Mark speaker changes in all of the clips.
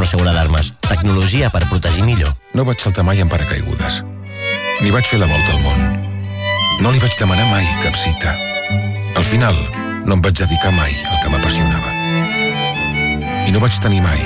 Speaker 1: assegurar d'armes. Tecnologia per protegir millor.
Speaker 2: No vaig saltar mai en paracaigudes. Ni vaig fer la volta al món. No li vaig demanar mai cap cita. Al final, no em vaig dedicar mai al que m'apassionava. I no vaig tenir mai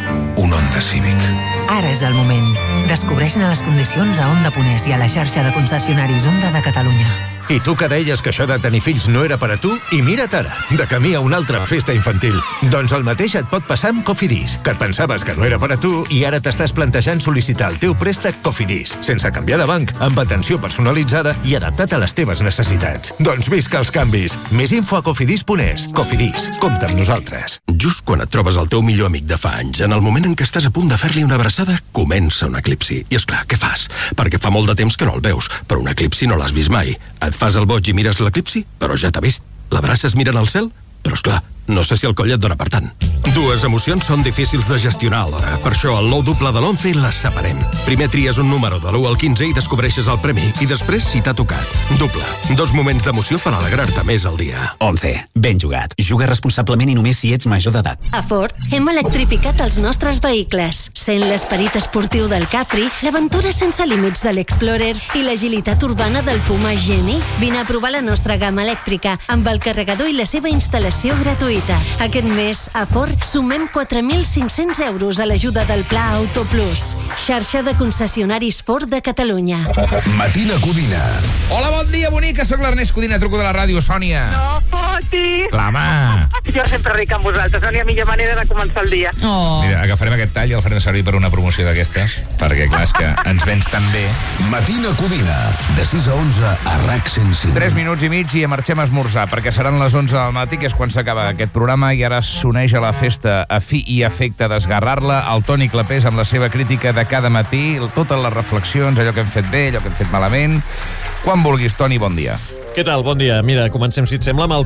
Speaker 2: un Honda Civic.
Speaker 3: Ara és el moment. Descobreix-ne les condicions a Honda Ponès i a la xarxa de concessionaris Honda de Catalunya.
Speaker 4: I tu que deies que això de tenir fills no era per a tu, i mira't ara, de camí a una altra festa infantil. Doncs el mateix et pot passar amb Cofidis, que et pensaves que no era per a tu i ara t'estàs plantejant sol·licitar el teu préstec Cofidis, sense canviar de banc, amb atenció personalitzada i adaptat a les teves necessitats. Doncs visca els canvis. Més info a cofidis.es. Cofidis, compta amb nosaltres.
Speaker 5: Just quan et trobes el teu millor amic de fa anys, en el moment en què estàs a punt de fer-li una abraçada, comença un eclipsi. I és clar, què fas? Perquè fa molt de temps que no el veus, però un eclipsi no l'has vist mai. Et fas el boig i mires l'eclipsi, però ja t'ha vist. L'abraces mirant al cel, però és clar, no sé si el coll et dona per tant. Dues emocions són difícils de gestionar alhora. Per això el nou doble de l'11 les separem. Primer tries un número de l'1 al 15 i descobreixes el premi. I després, si t'ha tocat. Doble. Dos moments d'emoció per alegrar-te més al dia.
Speaker 6: 11. Ben jugat. Juga responsablement i només si ets major d'edat.
Speaker 7: A Ford hem electrificat els nostres vehicles. Sent l'esperit esportiu del Capri, l'aventura sense límits de l'Explorer i l'agilitat urbana del Puma Geni. Vine a provar la nostra gamma elèctrica amb el carregador i la seva instal·lació gratuïta. Aquest mes, a Ford, sumem 4.500 euros a l'ajuda del Pla Auto Plus. Xarxa de concessionaris Ford de Catalunya.
Speaker 8: Matina Codina.
Speaker 9: Hola, bon dia, bonica. Soc l'Ernest Codina, truco de la ràdio, Sònia.
Speaker 10: No fotis.
Speaker 9: Clar, home.
Speaker 10: Jo sempre ric amb vosaltres, no hi ha millor manera de començar el dia.
Speaker 9: Mira, agafarem aquest tall i el farem servir per una promoció d'aquestes, perquè clar, és que ens vens tan bé.
Speaker 8: Matina Codina, de 6 a 11 a RAC 105.
Speaker 9: 3 minuts i mig i marxem a esmorzar, perquè seran les 11 del matí, que és quan s'acaba aquest programa, i ara s'uneix a la festa a fi i efecte d'esgarrar-la el Toni Clapés amb la seva crítica de cada matí, totes les reflexions, allò que hem fet bé, allò que hem fet malament. Quan vulguis, Toni, bon dia.
Speaker 11: Què tal? Bon dia. Mira, comencem, si et sembla, amb el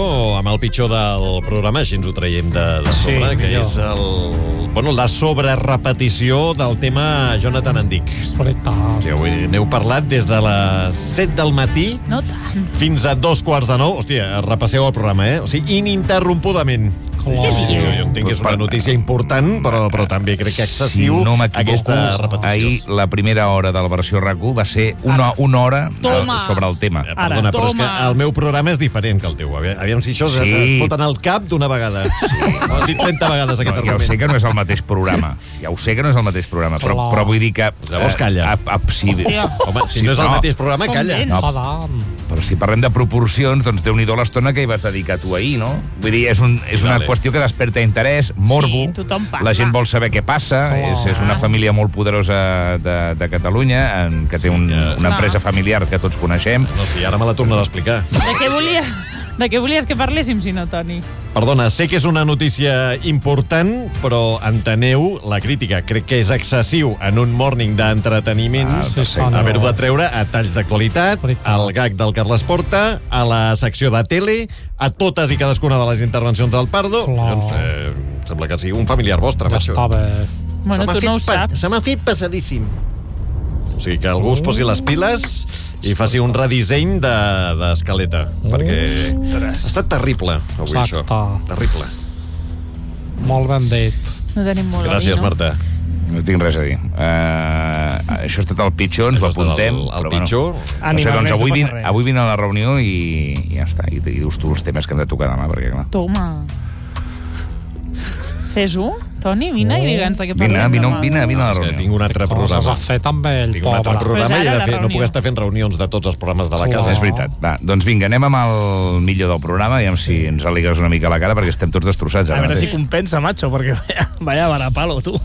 Speaker 11: pitjor del programa, així ens ho traiem de sobre, que és la sobrerepetició del tema Jonathan en Dick. És veritat. Sí, avui n'heu parlat des de les 7 del matí fins a 2:15. Hòstia, repasseu el programa, O sigui, ininterrompudament. Jo entenc que és una notícia important, però també crec que excessiu aquesta repetició.
Speaker 9: Ahir la primera hora de la versió RAC1 va ser una hora sobre el tema.
Speaker 11: Perdona, però és que el meu programa és diferent que el teu. Aviam si això es foten al cap d'una vegada. Ho has dit 30 vegades aquest argument.
Speaker 9: Ja ho sé que no és el mateix programa. Però vull dir que...
Speaker 11: Llavors calla.
Speaker 9: Home,
Speaker 11: si no és el mateix programa, calla.
Speaker 9: Però si parlem de proporcions, doncs Déu-n'hi-do l'estona que hi vas dedicar tu ahir, no? Vull dir, és una qüestió que desperta interès, morbo, la gent vol saber què passa, és una família molt poderosa de Catalunya, que té una empresa familiar que tots coneixem.
Speaker 11: No, sí, ara me la torna a explicar.
Speaker 12: De què volies que parléssim, si no, Toni?
Speaker 11: Perdona, sé que és una notícia important, però enteneu la crítica. Crec que és excessiu en un morning d'entreteniments haver-ho de treure a talls d'actualitat, al gag del Carles Porta, a la secció de tele, a totes i cadascuna de les intervencions del Pardo. Doncs sembla que sigui un familiar vostre.
Speaker 12: Ja està bé. Bueno, tu no ho saps.
Speaker 11: Se m'ha fet passadíssim. O sigui, que algú es posi les piles i faci un redisseny d'escaleta, perquè ha estat terrible avui. Exacte. Això. Terrible.
Speaker 12: Molt ben dit.
Speaker 11: No tenim molt a dir, no? Gràcies, Marta.
Speaker 9: No tinc res a dir. Això ha estat el pitjor, ens ho apuntem.
Speaker 11: El pitjor?
Speaker 9: No sé, doncs avui vine a la reunió i ja està. I dius tu els temes que hem de tocar demà, perquè clar.
Speaker 12: Toma. Fes-ho, Toni, vine i digue'ns de què parlem.
Speaker 9: Vine a la reunió.
Speaker 11: Tinc un altre programa.
Speaker 12: Has fet també el
Speaker 11: Tinc un altre programa i no puc estar fent reunions de tots els programes de la casa.
Speaker 9: És veritat. Va, doncs vinga, anem amb el millor del programa i si ens aligues una mica a la cara perquè estem tots destrossats.
Speaker 13: A veure si compensa, macho, perquè vaya varapalo, tu.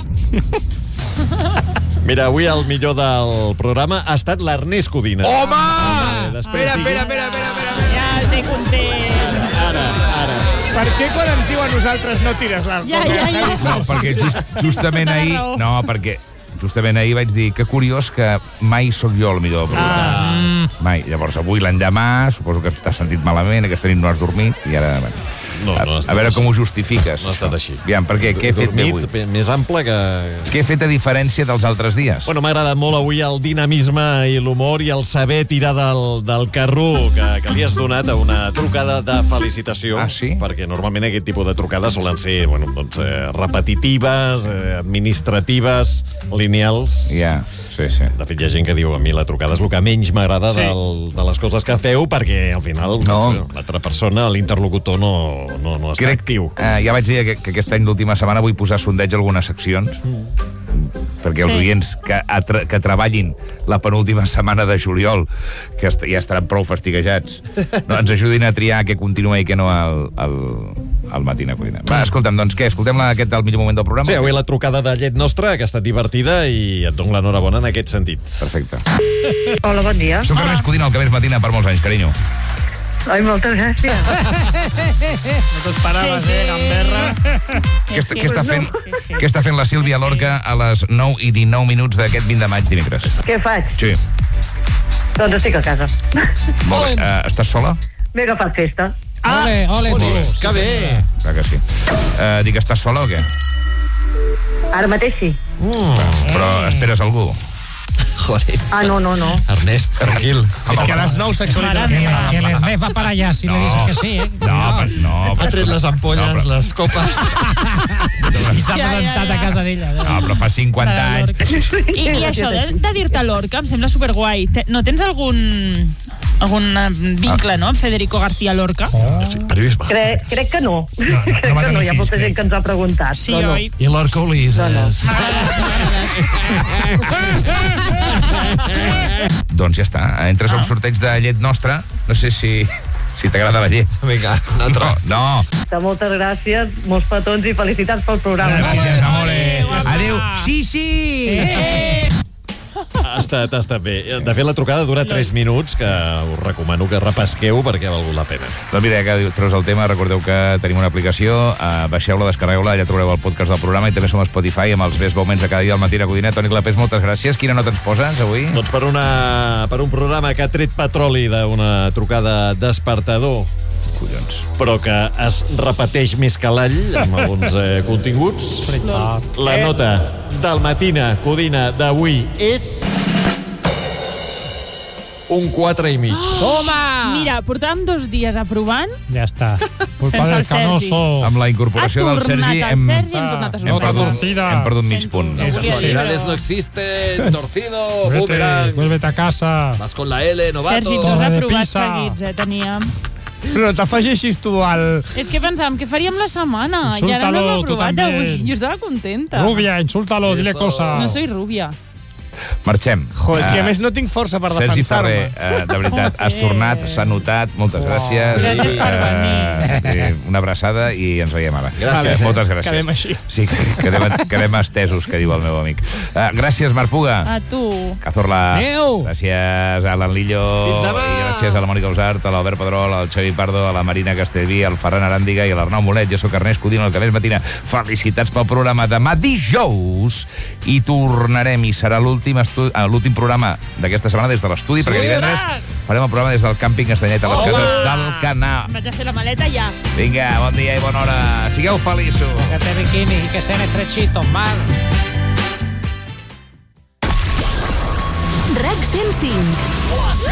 Speaker 11: Mira, avui el millor del programa ha estat l'Ernest Codina.
Speaker 9: Home! Espera.
Speaker 12: Ja estic content.
Speaker 11: Ara.
Speaker 13: Per què quan ens diu a nosaltres no tires l'alcohol?
Speaker 12: Ja.
Speaker 9: No, perquè justament ahir... No, perquè justament ahir vaig dir que curiós que mai sóc jo el millor del programa. Mai. Llavors, avui l'endemà, suposo que t'has sentit malament, aquesta nit no has dormit, i ara... A veure com ho justifiques.
Speaker 11: No ha estat així.
Speaker 9: Aviam, per què? Què he fet bé avui?
Speaker 11: Més ample que...
Speaker 9: Què he fet a diferència dels altres dies?
Speaker 11: Bueno, m'ha agradat molt avui el dinamisme i l'humor i el saber tirar del carro que li has donat a una trucada de felicitació.
Speaker 9: Ah, sí?
Speaker 11: Perquè normalment aquest tipus de trucades solen ser repetitives, administratives, lineals.
Speaker 9: Ja, sí.
Speaker 11: De fet, hi ha gent que diu a mi la trucada és el que menys m'agrada de les coses que feu, perquè al final l'altra persona, l'interlocutor, no està actiu.
Speaker 9: Ja vaig dir que aquest any, l'última setmana, vull posar sondeig a algunes seccions, perquè els oients que treballin la penúltima setmana de juliol, que ja estaran prou fastiguejats, ens ajudin a triar què continua i què no al Matina Codina. Va, escolta'm, doncs què? Escoltem aquest del millor moment del programa?
Speaker 11: Sí, avui la trucada de llet nostra, que ha estat divertida i et dono l'enhorabona en aquest sentit.
Speaker 9: Perfecte.
Speaker 10: Hola, bon dia.
Speaker 9: Soc Ernest Codina, el que més matina per molts anys, carinyo.
Speaker 10: Ai, moltes gràcies.
Speaker 13: No t'esperaves, gamberra.
Speaker 9: Què està fent la Sílvia Lorca a les 9:19 d'aquest 20 de maig dimecres?
Speaker 10: Què faig?
Speaker 9: Sí.
Speaker 10: Doncs estic a casa.
Speaker 9: Molt bé. Estàs sola?
Speaker 10: M'he agafat festa.
Speaker 13: Ole, tu.
Speaker 11: Que bé.
Speaker 9: Clar que sí. Dic, estàs sola o què?
Speaker 10: Ara mateix sí.
Speaker 9: Però esperes algú?
Speaker 11: Joder.
Speaker 10: Ah, no.
Speaker 11: Ernest, tranquil.
Speaker 13: És que a les 9 sexualitat.
Speaker 14: Que l'Ernest va para allá, si le dices que sí,
Speaker 9: No.
Speaker 11: Ha tret les ampolles, les copes.
Speaker 14: I s'ha presentat a casa d'ella.
Speaker 9: No, però fa 50 anys.
Speaker 12: I això de dir-te Lorca em sembla superguai. No tens algun vincle, no?, amb Federico García Lorca?
Speaker 11: Periodisme.
Speaker 10: Crec que no. Crec que no, hi ha molta gent que ens ha preguntat.
Speaker 12: Sí, oi?
Speaker 11: I Lorca Ulisses.
Speaker 9: Doncs ja està. Entres a un sorteig de llet nostra. No sé si t'agrada la llet.
Speaker 11: Vinga, un altre.
Speaker 9: No.
Speaker 10: Moltes gràcies, molts petons i felicitats pel programa.
Speaker 9: Gràcies, amore. Adéu. Sí.
Speaker 11: Ha estat bé. De fet, la trucada dura 3 minuts, que us recomano que repesqueu perquè ha valgut la pena.
Speaker 9: Doncs mira, que treus el tema, recordeu que tenim una aplicació, baixeu-la, descarregueu-la, ja trobareu el podcast del programa i també som a Spotify amb els best moments de cada dia al Matina Codina. Toni Clapés, moltes gràcies. Quina nota ens poses avui?
Speaker 11: Doncs per un programa que ha tret petroli d'una trucada despertador,
Speaker 9: collons,
Speaker 11: però que es repeteix més que l'all amb alguns continguts. La nota del Matina Codina d'avui és un 4,5.
Speaker 12: Toma! Mira, portàvem 2 dies aprovant.
Speaker 14: Ja està.
Speaker 12: Sense el Sergi.
Speaker 9: Amb la incorporació del Sergi hem perdut mig punt.
Speaker 11: Casualidades no existen, torcido, boomerang.
Speaker 14: Vuelvete a casa.
Speaker 11: Vas con la L, novato.
Speaker 12: Sergi, 2 aprovats seguits, teníem.
Speaker 13: Però t'afegeixis tu al...
Speaker 12: És que pensàvem que faríem la setmana. I ara no hem aprovat avui. Jo estava contenta.
Speaker 14: Rubia, insúltalo, dile cosa.
Speaker 12: No soy rubia.
Speaker 9: Marxem.
Speaker 13: És que a més no tinc força per
Speaker 9: Sergi
Speaker 13: defensar-me.
Speaker 9: Ferrer, de veritat, has tornat, s'ha notat, moltes gràcies.
Speaker 12: Gràcies per venir.
Speaker 9: Una abraçada i ens veiem ara.
Speaker 11: Gràcies.
Speaker 9: Moltes gràcies.
Speaker 13: Quedem així.
Speaker 9: Sí, quedem estesos, que diu el meu amic. Gràcies, Marc Puga.
Speaker 12: A tu.
Speaker 9: Cazorla.
Speaker 14: Adéu.
Speaker 9: Gràcies a l'An Lillo.
Speaker 11: Fins demà.
Speaker 9: I gràcies a la Mònica Usart, a l'Albert Pedrol, al Xavi Pardo, a la Marina Castellví, al Ferran Aràndiga i a l'Arnau Molet. Jo sóc Ernest Codina, el que més matina. Felicitats pel programa. Demà dijous i tornarem i serà l'últim programa d'aquesta setmana des de l'estudi, perquè divendres farem el programa des del càmping Estanyet a les cases d'Alcanar.
Speaker 12: Vaig a fer la maleta ja.
Speaker 9: Vinga, bon dia i bona hora. Sigueu feliços.
Speaker 14: Póngate bikini y que sean estrechitos, man.
Speaker 7: RAC 105.